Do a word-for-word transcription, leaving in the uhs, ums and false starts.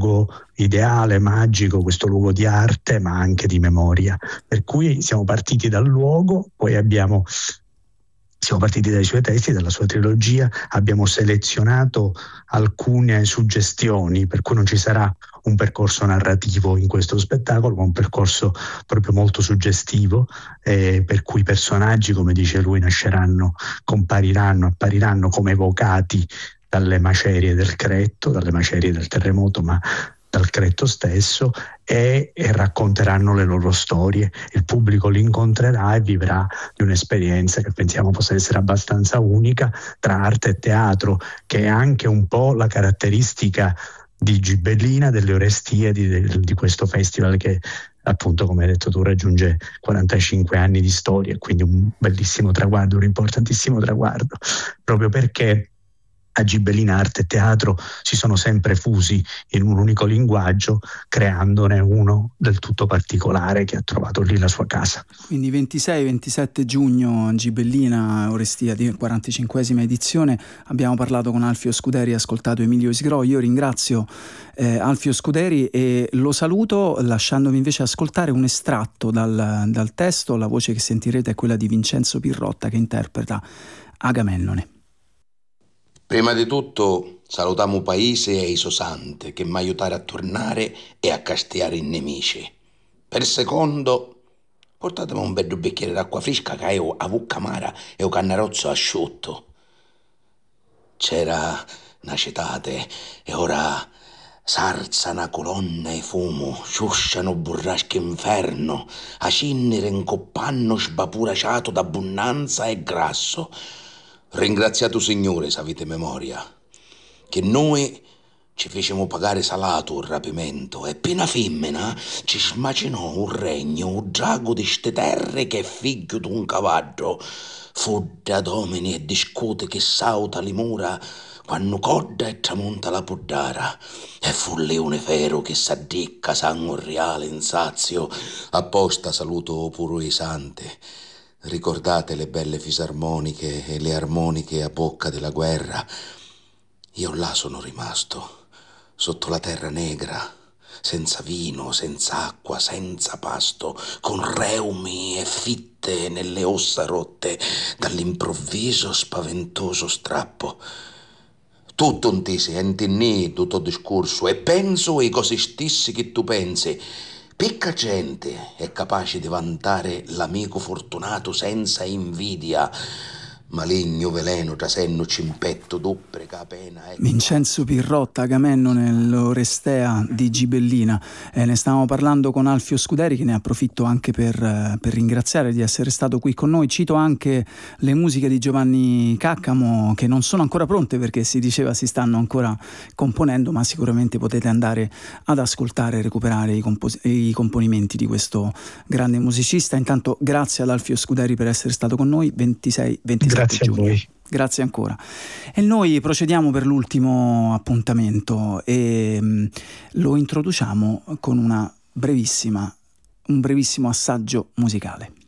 luogo ideale, magico, questo luogo di arte ma anche di memoria. Per cui siamo partiti dal luogo, poi abbiamo siamo partiti dai suoi testi, dalla sua trilogia, abbiamo selezionato alcune suggestioni, per cui non ci sarà un percorso narrativo in questo spettacolo, ma un percorso proprio molto suggestivo, eh, per cui i personaggi, come dice lui, nasceranno, compariranno, appariranno come evocati dalle macerie del Cretto, dalle macerie del terremoto, ma dal Cretto stesso, e, e racconteranno le loro storie. Il pubblico li incontrerà e vivrà di un'esperienza che pensiamo possa essere abbastanza unica tra arte e teatro, che è anche un po' la caratteristica di Gibellina, delle Orestiadi, di, di questo festival che, appunto, come hai detto tu, raggiunge quarantacinque anni di storia, quindi un bellissimo traguardo, un importantissimo traguardo, proprio perché a Gibellina arte e teatro si sono sempre fusi in un unico linguaggio, creandone uno del tutto particolare che ha trovato lì la sua casa. Quindi ventisei ventisette giugno Gibellina Orestiadi, quarantacinquesima edizione. Abbiamo parlato con Alfio Scuderi, ascoltato Emilio Isgro. Io ringrazio eh, Alfio Scuderi e lo saluto lasciandovi invece ascoltare un estratto dal, dal testo. La voce che sentirete è quella di Vincenzo Pirrotta, che interpreta Agamennone. Prima di tutto salutiamo il paese e i sosante che mi aiutare a tornare e a castigare i nemici. Per secondo, portatemi un bel bicchiere d'acqua fresca che ho a vuccamara e un cannarozzo asciutto. C'era una citate e ora sarza una colonna e fumo, sciusciano burrasche inferno, a cinnere in coppanno sbapuraciato d'abbondanza e grasso. Ringraziato Signore, se avete memoria, che noi ci fecimo pagare salato il rapimento e appena femmina ci smacinò un regno, un drago di ste terre che è figlio d'un cavallo, fudda domini e discute che sauta le mura quando codda e tramonta la poddara, e fu un leone fero che s'addicca sangue reale in sazio, apposta saluto pure i sante. Ricordate le belle fisarmoniche e le armoniche a bocca della guerra? Io là sono rimasto, sotto la terra negra, senza vino, senza acqua, senza pasto, con reumi e fitte nelle ossa rotte dall'improvviso spaventoso strappo. Tutto un ti si intinì tutto discorso e penso i cose stessi che tu pensi. Picca gente è capace di vantare l'amico fortunato senza invidia. Maligno veleno trasenno cimpetto doppre capena. Ecco. Vincenzo Pirrotta, Agamennone, l'Orestea di Gibellina. Eh, ne stavamo parlando con Alfio Scuderi, che ne approfitto anche per, per ringraziare di essere stato qui con noi. Cito anche le musiche di Giovanni Caccamo, che non sono ancora pronte perché si diceva si stanno ancora componendo, ma sicuramente potete andare ad ascoltare e recuperare i, compos- i componimenti di questo grande musicista. Intanto grazie ad Alfio Scuderi per essere stato con noi. ventisei ventisette Grazie giugno. a voi. Grazie ancora. E noi procediamo per l'ultimo appuntamento e mh, lo introduciamo con una brevissima, un brevissimo assaggio musicale.